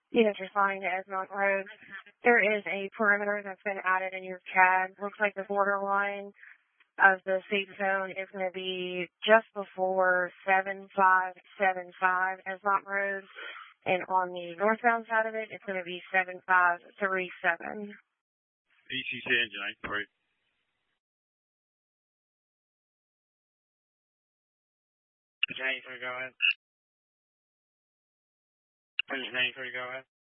Yes, you're flying to Esmont Road. There is a perimeter that's been added in your CAD. Looks like the borderline of the safe zone is going to be just before 7575 Esmont Road. And on the northbound side of it, it's going to be 7537. ECC engine 83. Engine 83, go ahead. Engine 83, go ahead.